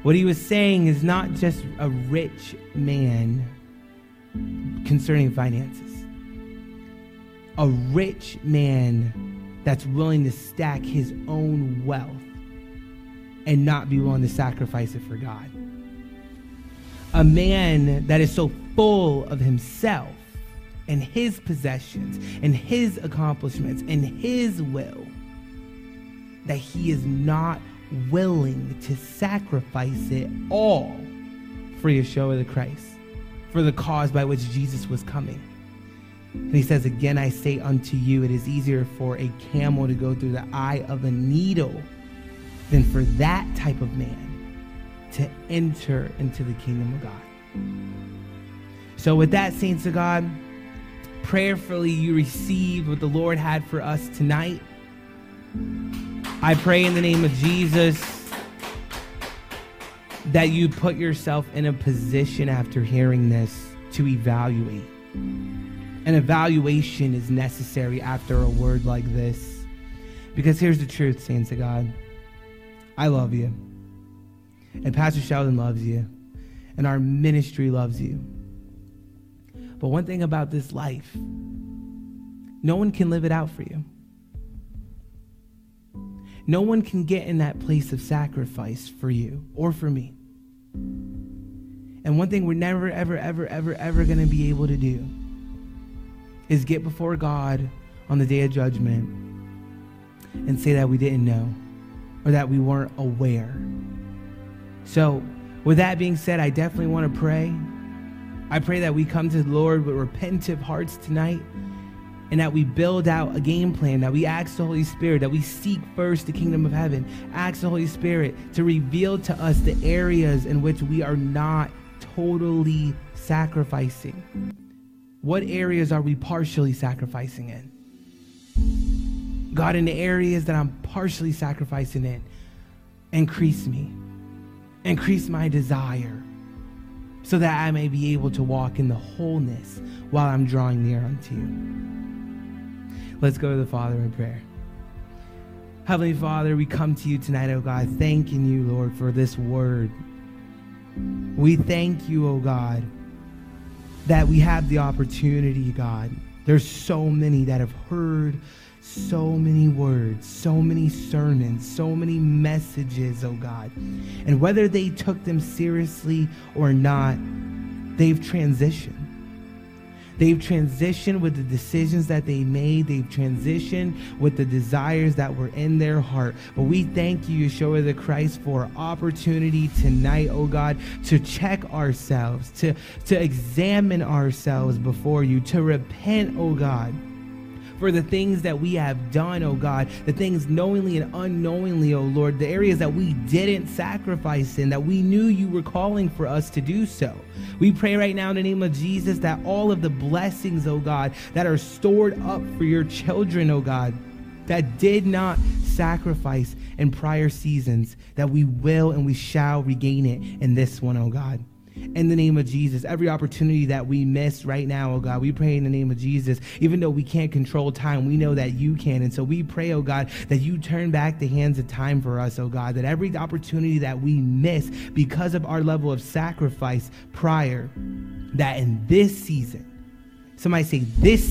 What he was saying is not just a rich man concerning finances. A rich man that's willing to stack his own wealth and not be willing to sacrifice it for God. A man that is so full of himself and his possessions and his accomplishments and his will that he is not willing to sacrifice it all for Yeshua the Christ, for the cause by which Jesus was coming. And he says, again, I say unto you, it is easier for a camel to go through the eye of a needle than for that type of man to enter into the kingdom of God. So with that, saints of God, prayerfully you receive what the Lord had for us tonight. I pray in the name of Jesus that you put yourself in a position after hearing this to evaluate. An evaluation is necessary after a word like this. Because here's the truth, saints of God. I love you. And Pastor Sheldon loves you. And our ministry loves you. But one thing about this life, no one can live it out for you. No one can get in that place of sacrifice for you or for me. And one thing we're never, ever, ever, ever, ever going to be able to do is get before God on the day of judgment and say that we didn't know or that we weren't aware. So with that being said, I definitely want to pray. I pray that we come to the Lord with repentant hearts tonight, and that we build out a game plan, that we ask the Holy Spirit, that we seek first the kingdom of heaven, ask the Holy Spirit to reveal to us the areas in which we are not totally sacrificing. What areas are we partially sacrificing in? God, in the areas that I'm partially sacrificing in, increase me. Increase my desire so that I may be able to walk in the wholeness while I'm drawing near unto you. Let's go to the Father in prayer. Heavenly Father, we come to you tonight, oh God, thanking you, Lord, for this word. We thank you, oh God, that we have the opportunity, God. There's so many that have heard so many words, so many sermons, so many messages, oh God. And whether they took them seriously or not, they've transitioned. They've transitioned with the decisions that they made. They've transitioned with the desires that were in their heart. But we thank you, Yeshua the Christ, for opportunity tonight, oh God, to check ourselves, to examine ourselves before you, to repent, oh God, for the things that we have done, oh God, the things knowingly and unknowingly, oh Lord, the areas that we didn't sacrifice in, that we knew you were calling for us to do so. We pray right now in the name of Jesus that all of the blessings, oh God, that are stored up for your children, oh God, that did not sacrifice in prior seasons, that we will and we shall regain it in this one, oh God. In the name of Jesus, every opportunity that we miss right now, oh God, we pray in the name of Jesus, even though we can't control time, we know that you can. And so we pray, oh God, that you turn back the hands of time for us, oh God, that every opportunity that we miss because of our level of sacrifice prior, that in this season, somebody say this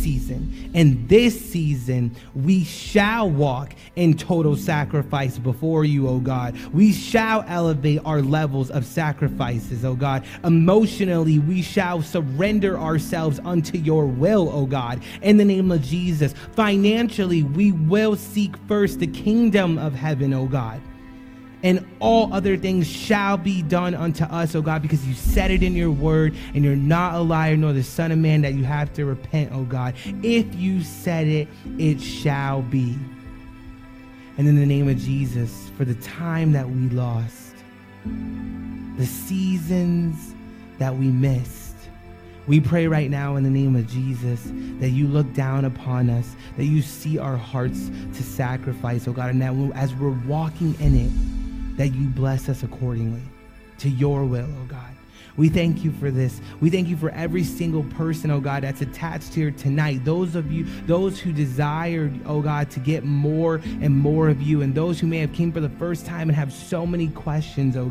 season, we shall walk in total sacrifice before you, oh God. We shall elevate our levels of sacrifices, oh God. Emotionally, we shall surrender ourselves unto your will, oh God, in the name of Jesus. Financially, we will seek first the kingdom of heaven, oh God. And all other things shall be done unto us, oh God, because you said it in your word, and you're not a liar nor the son of man that you have to repent, oh God. If you said it, it shall be. And in the name of Jesus, for the time that we lost, the seasons that we missed, we pray right now in the name of Jesus that you look down upon us, that you see our hearts to sacrifice, oh God, and that as we're walking in it, that you bless us accordingly to your will, oh God. We thank you for this. We thank you for every single person, oh God, that's attached here tonight. Those of you, those who desired, oh God, to get more and more of you, and those who may have came for the first time and have so many questions, oh